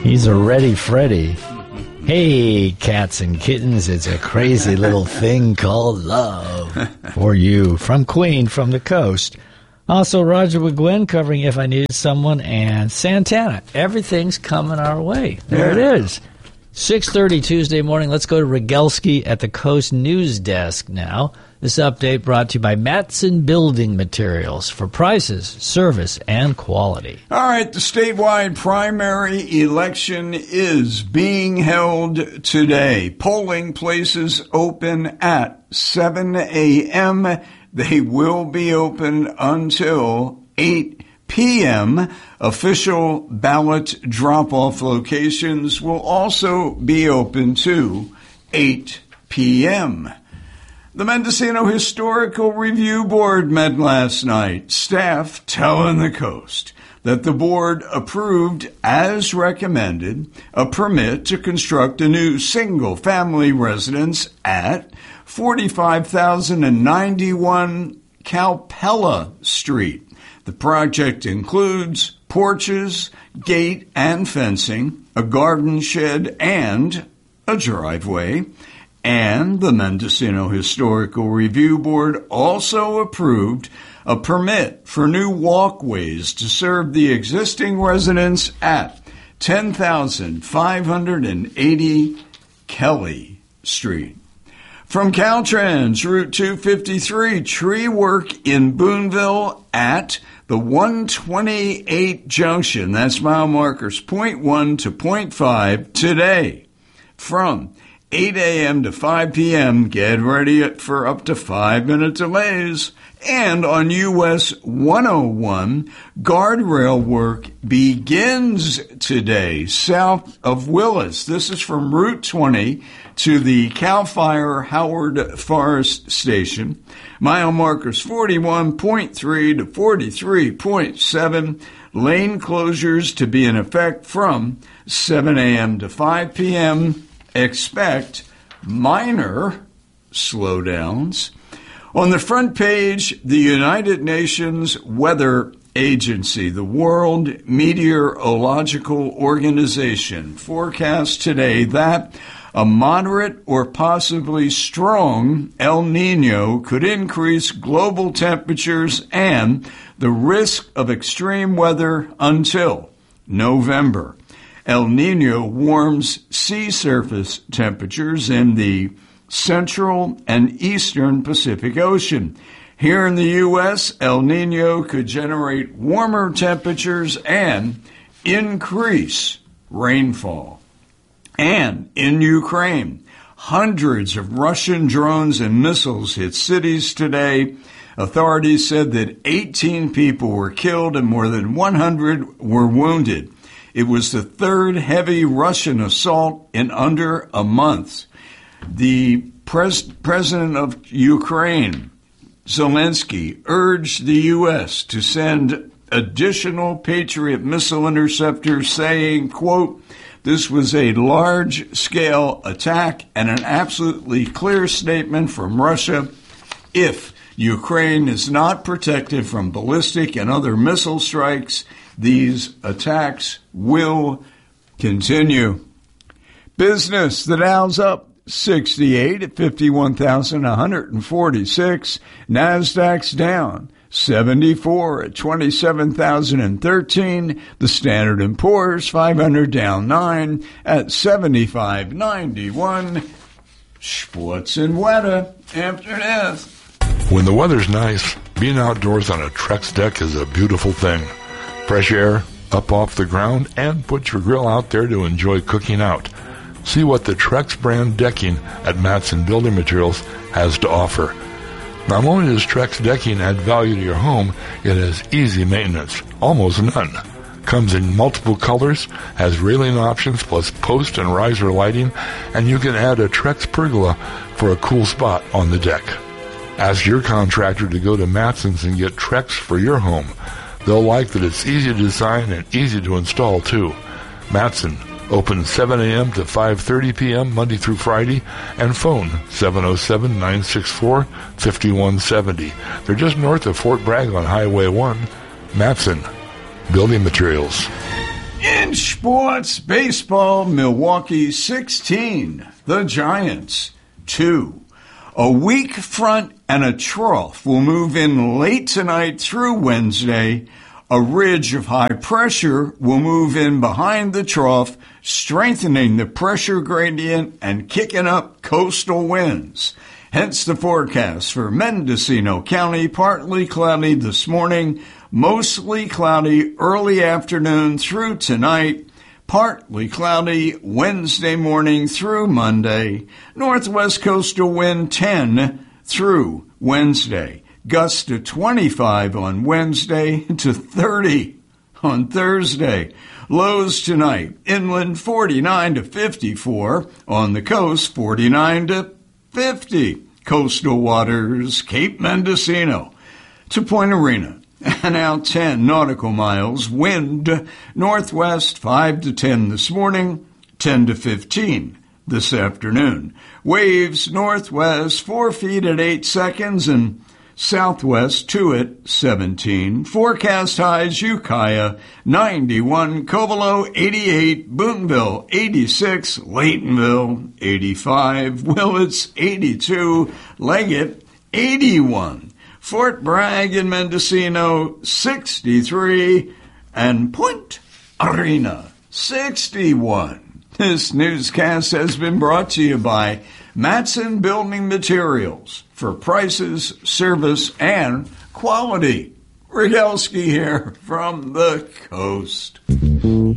He's a ready Freddy. Hey, cats and kittens, it's a crazy little thing called love for you. From Queen, from the coast. Also, Roger with Gwen covering If I Needed Someone, and Santana. Everything's coming our way. There it is. 6:30 Tuesday morning. Let's go to Rogelski at the Coast News Desk now. This update brought to you by Matson Building Materials for prices, service, and quality. All right, the statewide primary election is being held today. Polling places open at 7 a.m. They will be open until 8 p.m. Official ballot drop-off locations will also be open to 8 p.m. The Mendocino Historical Review Board met last night. Staff telling the Coast that the board approved, as recommended, a permit to construct a new single-family residence at 45,091 Calpella Street. The project includes porches, gate and fencing, a garden shed, and a driveway. And the Mendocino Historical Review Board also approved a permit for new walkways to serve the existing residents at 10,580 Kelly Street. From Caltrans, Route 253, tree work in Boonville at the 128 junction. That's mile markers 0.1 to 0.5 today. From 8 a.m. to 5 p.m., get ready for up to 5-minute delays. And on US 101, guardrail work begins today south of Willis. This is from Route 20 to the CAL FIRE Howard Forest Station. Mile markers 41.3 to 43.7. Lane closures to be in effect from 7 a.m. to 5 p.m. Expect minor slowdowns. On the front page, the United Nations Weather Agency, the World Meteorological Organization, forecasts today that a moderate or possibly strong El Niño could increase global temperatures and the risk of extreme weather until November. El Niño warms sea surface temperatures in the central and eastern Pacific Ocean. Here in the U.S., El Niño could generate warmer temperatures and increase rainfall. And in Ukraine, hundreds of Russian drones and missiles hit cities today. Authorities said that 18 people were killed and more than 100 were wounded. It was the third heavy Russian assault in under a month. The president of Ukraine, Zelensky, urged the U.S. to send additional Patriot missile interceptors, saying, quote, "This was a large-scale attack and an absolutely clear statement from Russia. If Ukraine is not protected from ballistic and other missile strikes, these attacks will continue." Business, the Dow's up 68 at 51,146. NASDAQ's down 74 at 27,013. The Standard & Poor's 500 down 9 at 75.91. Sports and weather after this. When the weather's nice, being outdoors on a Trex deck is a beautiful thing. Fresh air up off the ground, and put your grill out there to enjoy cooking out. See what the Trex brand decking at Matson Building Materials has to offer. Not only does Trex decking add value to your home, it has easy maintenance, almost none. Comes in multiple colors, has railing options plus post and riser lighting, and you can add a Trex pergola for a cool spot on the deck. Ask your contractor to go to Matson's and get Trex for your home. They'll like that it's easy to design and easy to install, too. Matson, open 7 a.m. to 5:30 p.m. Monday through Friday, and phone 707-964-5170. They're just north of Fort Bragg on Highway 1. Matson Building Materials. In sports, baseball, Milwaukee 16, the Giants 2. A weak front and a trough will move in late tonight through Wednesday. A ridge of high pressure will move in behind the trough, strengthening the pressure gradient and kicking up coastal winds. Hence the forecast for Mendocino County, partly cloudy this morning, mostly cloudy early afternoon through tonight, partly cloudy Wednesday morning through Monday, northwest coastal wind 10 through Wednesday, gusts to 25 on Wednesday to 30 on Thursday. Lows tonight, inland 49 to 54, on the coast 49 to 50. Coastal waters, Cape Mendocino to Point Arena, and out 10 nautical miles. Wind northwest 5 to 10 this morning, 10 to 15 this afternoon. Waves northwest 4 feet at 8 seconds and southwest 2 at 17. Forecast highs: Ukiah 91, Covelo 88, Boonville 86, Laytonville 85, Willits 82, Leggett 81, Fort Bragg and Mendocino 63, and Point Arena 61. This newscast has been brought to you by Matson Building Materials for prices, service, and quality. Rigelski here from the coast.